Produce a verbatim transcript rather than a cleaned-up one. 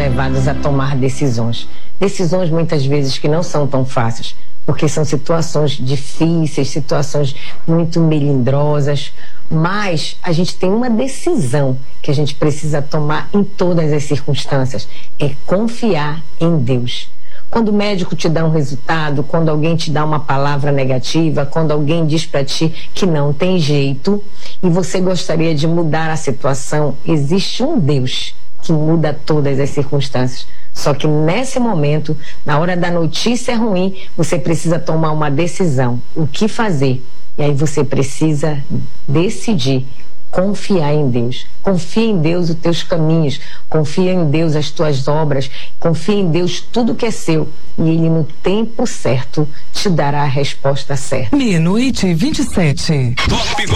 levados a tomar decisões. Decisões muitas vezes que não são tão fáceis, porque são situações difíceis, situações muito melindrosas, mas a gente tem uma decisão que a gente precisa tomar em todas as circunstâncias, é confiar em Deus. Quando o médico te dá um resultado, quando alguém te dá uma palavra negativa, quando alguém diz para ti que não tem jeito e você gostaria de mudar a situação, existe um Deus que muda todas as circunstâncias. Só que nesse momento, na hora da notícia ruim, você precisa tomar uma decisão. O que fazer? E aí você precisa decidir. Confiar em Deus. Confia em Deus os teus caminhos. Confia em Deus as tuas obras. Confia em Deus tudo que é seu. E Ele, no tempo certo, te dará a resposta certa. Meia-noite e vinte e sete.